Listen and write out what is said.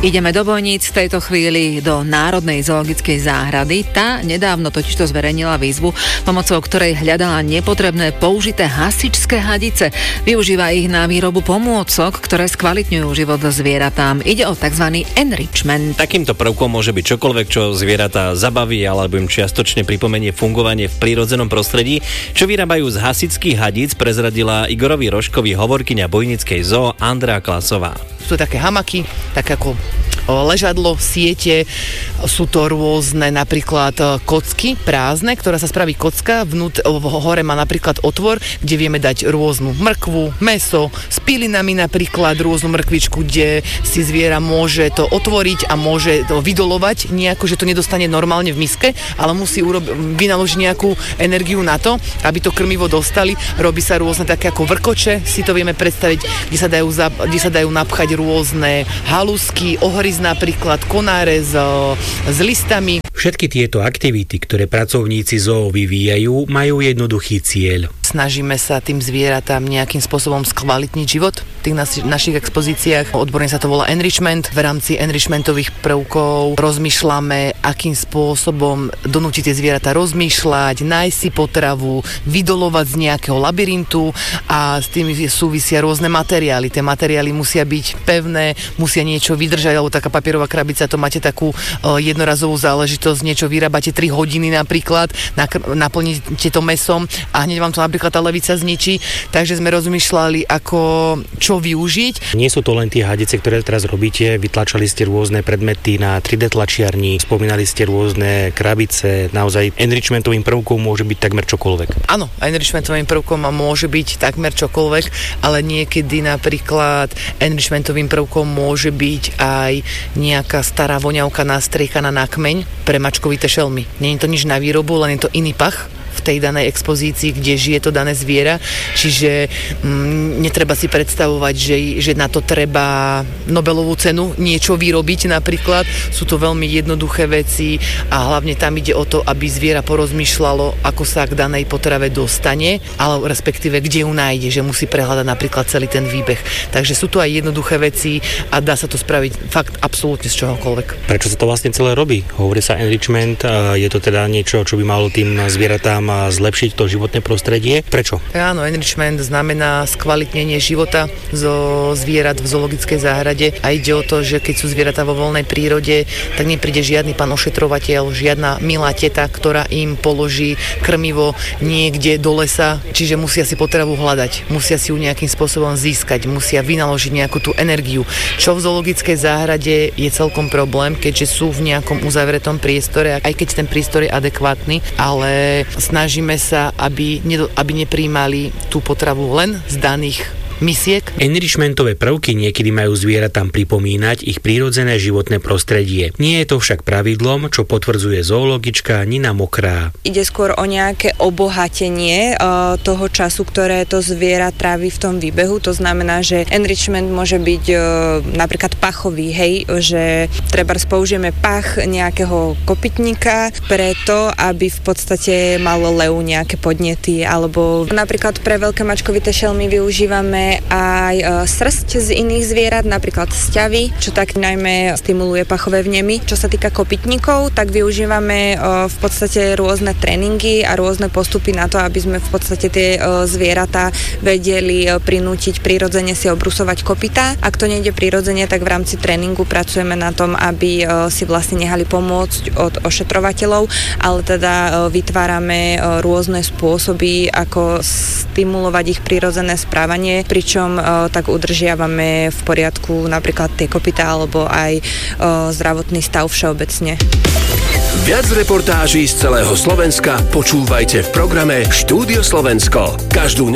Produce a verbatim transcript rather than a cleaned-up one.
Ideme do Bojníc, v tejto chvíli do Národnej zoologickej záhrady. Tá nedávno totižto zverejnila výzvu, pomocou ktorej hľadala nepotrebné použité hasičské hadice. Využíva ich na výrobu pomôcok, ktoré skvalitňujú život zvieratám. Ide o tzv. Enrichment. Takýmto prvkom môže byť čokoľvek, čo zvieratá zabaví alebo im čiastočne pripomenie fungovanie v prírodzenom prostredí. Čo vyrábajú z hasičských hadíc, prezradila Igorovi Rožkovi hovorkyňa Bojnickej zoo Andrea Klasová. Sú také hamaky, tak ako ležadlo, siete, sú to rôzne napríklad kocky prázdne, ktorá sa spraví kocka, vnút, hore má napríklad otvor, kde vieme dať rôznu mrkvu, mäso, s pilinami napríklad, rôznu mrkvičku, kde si zviera môže to otvoriť a môže to vydolovať nejako, že to nedostane normálne v miske, ale musí urob- vynaložiť nejakú energiu na to, aby to krmivo dostali. Robí sa rôzne také ako vrkoče, si to vieme predstaviť, kde sa dajú, za- kde sa dajú napchať rôzne halusky, ohryz napríklad, konáre s, s listami. Všetky tieto aktivity, ktoré pracovníci zoo vyvíjajú, majú jednoduchý cieľ. Snažíme sa tým zvieratám nejakým spôsobom skvalitniť život v tých naši, našich expozíciách. Odborne sa to volá enrichment. V rámci enrichmentových prvkov rozmýšľame, akým spôsobom donútiť tie zvieratá rozmýšľať, nájsť si potravu, vydolovať z nejakého labyrintu a s tým súvisia rôzne materiály. Tie materiály musia byť pevné, musia niečo vydržať, alebo taká papierová krabica, to máte takú uh, jednorazovú záležitosť, niečo vyrábate tri hodiny napríklad, nakr- naplníte to mesom a hneď vám to napríklad tá levica zničí, takže sme rozmýšľali, ako čo využiť. Nie sú to len tie hadice, ktoré teraz robíte, vytlačali ste rôzne predmety na tri dé tlačiarni, spomínali ste rôzne krabice, naozaj enrichmentovým prvkom môže byť takmer čokoľvek. Áno, enrichmentovým prvkom môže byť takmer čokoľvek, ale niekedy napríklad enrichmentovým prvkom môže byť aj nejaká stará voňavka nastriekaná na kmeň pre mačkovité šelmy. Nie je to nič na výrobu, len je to iný pach v tej danej expozícii, kde žije to dané zviera. Čiže mm, netreba si predstavovať, že, že na to treba Nobelovú cenu niečo vyrobiť napríklad. Sú to veľmi jednoduché veci a hlavne tam ide o to, aby zviera porozmýšľalo, ako sa k danej potrave dostane, ale respektíve kde ju nájde, že musí prehľadať napríklad celý ten výbeh. Takže sú to aj jednoduché veci a dá sa to spraviť fakt absolútne z čohokoľvek. Prečo sa to vlastne celé robí? Hovorí sa enrichment, je to teda niečo, čo by malo tým zvieratám a zlepšiť to životné prostredie. Prečo? Áno, enrichment znamená skvalitnenie života zo zvierat v zoologickej záhrade a ide o to, že keď sú zvieratá vo voľnej prírode, tak nepríde žiadny pán ošetrovateľ, žiadna milá teta, ktorá im položí krmivo niekde do lesa, čiže musia si potravu hľadať, musia si ju nejakým spôsobom získať, musia vynaložiť nejakú tú energiu. Čo v zoologickej záhrade je celkom problém, keďže sú v nejakom uzavretom priestore, aj keď ten priestor je adekvátny, ale snažíme sa, aby, aby nepríjmali tú potravu len z daných misiek. Enrichmentové prvky niekedy majú zvieratám pripomínať ich prírodzené životné prostredie. Nie je to však pravidlom, čo potvrdzuje zoologička Nina Mokrá. Ide skôr o nejaké obohatenie uh, toho času, ktoré to zviera trávi v tom výbehu. To znamená, že enrichment môže byť uh, napríklad pachový, hej, že treba použijeme pach nejakého kopytníka preto, aby v podstate malo lev nejaké podnety, alebo napríklad pre veľké mačkovité šelmy využívame aj srsť z iných zvierat, napríklad sťavy, čo tak najmä stimuluje pachové vnemy. Čo sa týka kopytníkov, tak využívame v podstate rôzne tréningy a rôzne postupy na to, aby sme v podstate tie zvieratá vedeli prinútiť prirodzene si obrusovať kopytá. Ak to nejde prirodzene, tak v rámci tréningu pracujeme na tom, aby si vlastne nehali pomôcť od ošetrovateľov, ale teda vytvárame rôzne spôsoby, ako stimulovať ich prirodzené správanie, pričom uh, tak udržiavame v poriadku napríklad tie kopytá alebo aj uh, zdravotný stav všeobecne. Viac reportáží z celého Slovenska počúvajte v programe Štúdio Slovensko. Každú